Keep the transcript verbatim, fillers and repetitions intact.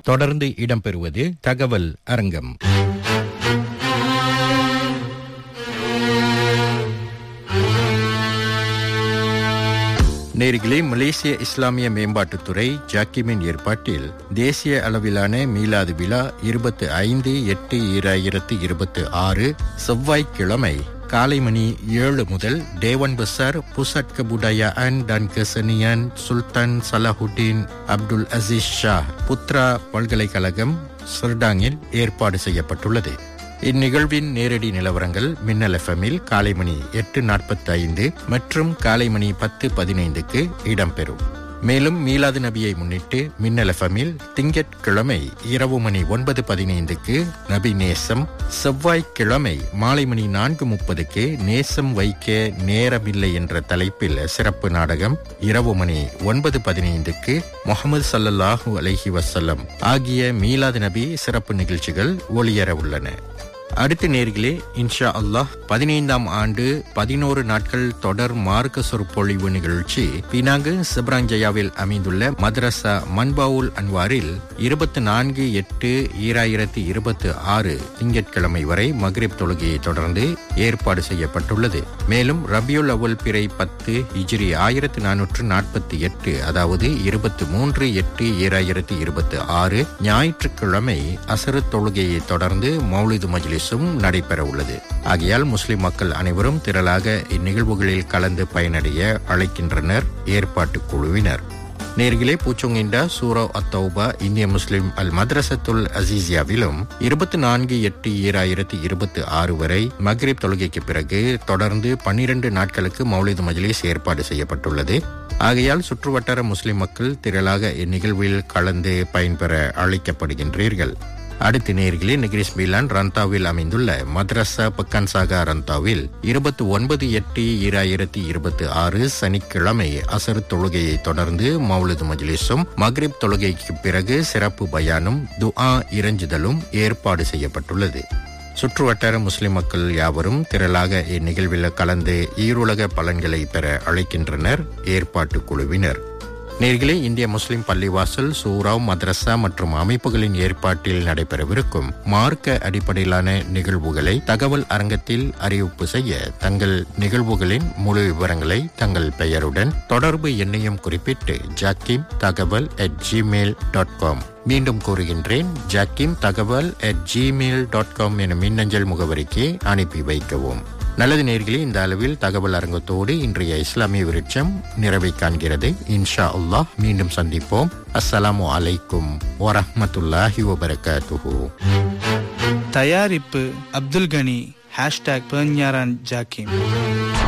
தொடர்ந்து இடம்பெறுவது தகவல் அரங்கம். நேர்களே, மலேசிய இஸ்லாமிய மேம்பாட்டுத்துறை ஜாக்கிமின் ஏற்பாட்டில் தேசிய அளவிலான மீலாது விழா இருபத்தி ஐந்து எட்டு ஈராயிரத்து இருபத்தி ஆறு செவ்வாய்க்கிழமை காலை மணி ஏழு முதல் டேவன் பசார் புசட் கபுடயான் dan Kesenian Sultan Salahuddin Abdul Aziz Shah Putra பல்கலைக்கழகம் சர்டாங்கில் ஏற்பாடு செய்யப்பட்டுள்ளது. இந்நிகழ்வின் நேரடி நிலவரங்கள் மின்னல் எஃப்எம்மில் காலை மணி எட்டு நாற்பத்தி ஐந்து மற்றும் காலை மணி பத்து பதினைந்துக்கு இடம்பெறும். மேலும் மீலாது நபியை முன்னிட்டு மின்னல் எஃப்எம்மில் திங்கட்கிழமை இரவு மணி ஒன்பது பதினைந்துக்கு நபி நேசம், செவ்வாய்க்கிழமை மாலை மணி நான்கு முப்பதுக்கு நேசம் வைக்க நேரமில்லை என்ற தலைப்பில் சிறப்பு நாடகம், இரவு மணி ஒன்பது பதினைந்துக்கு முஹம்மது ஸல்லல்லாஹு அலைஹி வஸல்லம் ஆகிய மீலாது நபி சிறப்பு நிகழ்ச்சிகள் ஒளியர உள்ளன. அடுத்த நேர்களே, இன்ஷா அல்லாஹ் பதினைந்தாம் ஆண்டு பதினோரு நாட்கள் தொடர் மார்க்க சொற்பொழிவு நிகழ்ச்சி பினாங்கு செப்ராஞ்சயாவில் அமைந்துள்ள மதரசா மன்பாவுல் அன்வாரில் இருபத்தி நான்கு எட்டு ஈராயிரத்தி இருபத்தி ஆறு திங்கட்கிழமை வரை மக்ரிப் தொழுகையை தொடர்ந்து ஏற்பாடு செய்யப்பட்டுள்ளது. மேலும் ரபியுல் அவ்வல் பிறை பத்து ஹிஜ்ரி ஆயிரத்தி நானூற்று நாற்பத்தி எட்டு அதாவது இருபத்தி மூன்று எட்டு ஈராயிரத்தி இருபத்தி ஆறு ஞாயிற்றுக்கிழமை அசரு தொழுகையை தொடர்ந்து மௌலிது மஜ்லிஸ் நடைபெற உள்ளது. ஆகையால் முஸ்லிம் மக்கள் அனைவரும் திரளாக இந்நிகழ்வுகளில் கலந்து பயனடைய அழைக்கின்றனர் ஏற்பாட்டு குழுவினர். நேர்களே, பூச்சொங்கிண்டா சூரா அத்தௌபா இந்திய முஸ்லிம் அல் மദ്രസത്തുல் அசீசியாவிலும் இருபத்தி நான்கு எட்டு ஈராயிரத்தி இருபத்தி ஆறு வரை மக்ரிப் தொழுகைக்கு பிறகு தொடர்ந்து பன்னிரண்டு நாட்களுக்கு மௌலிது மஜ்லிஸ் ஏற்பாடு செய்யப்பட்டுள்ளது. ஆகையால் சுற்றுவட்டார முஸ்லிம் மக்கள் திரளாக இந்நிகழ்வில் கலந்து பயன்பெற அழைக்கப்படுகின்றீர்கள். அடுத்த நேர்களே, நெகிரிஸ் மீலான் ரந்தாவில் அமைந்துள்ள மദ്രസா பக்கான்சாகா ரந்தாவில் இருபத்தி ஒன்பது எட்டு ஈராயிரத்தி இருபத்தி ஆறு சனிக்கிழமை அசர் தொழுகையை தொடர்ந்து மௌலிது மஜ்லிஸும் மக்ரிப் தொழுகைக்கு பிறகு சிறப்பு பயானும் துஆ இறைஞ்சுதலும் ஏற்பாடு செய்யப்பட்டுள்ளது. சுற்றுவட்டார முஸ்லிம் மக்கள் யாவரும் திரளாக இந்நிகழ்வில் கலந்து ஈருலக பலன்களை பெற அழைக்கின்றனர் ஏற்பாட்டு குழுவினர். நேர்களே, இந்திய முஸ்லிம் பள்ளிவாசல், சூராவ், மദ്രസா மற்றும் அமைப்புகளின் ஏற்பாட்டில் நடைபெறவிருக்கும் மார்க்க அடிப்படையிலான நிகழ்வுகளை தகவல் அரங்கத்தில் அறிவிப்பு செய்ய தங்கள் நிகழ்வுகளின் முழு விவரங்களை தங்கள் பெயருடன் தொடர்பு எண்ணையும் குறிப்பிட்டு ஜாக்கிம் தகவல் அட் ஜிமெயில் டாட் காம் மீண்டும் கூறுகின்றேன், ஜாக்கிம் தகவல் அட் ஜிமெயில் டாட் காம் என மின்னஞ்சல் முகவரிக்கு அனுப்பி வைக்கவும். நல்லது நேர்களே, இந்த அளவில் தகவல் அரங்கத்தோடு இன்றைய இஸ்லாமிய விருட்சம் நிறைவை காண்கிறது. இன்ஷா அல்லாஹ் மீண்டும் சந்திப்போம். அஸ்ஸலாமு அலைக்கும் வரஹ்மத்துல்லாஹி வபரகாத்துஹு. தயாரிப்பு அப்துல் கனி, ஹேஷ்டாக் பெர்ஞாரான் ஜாக்கிம்.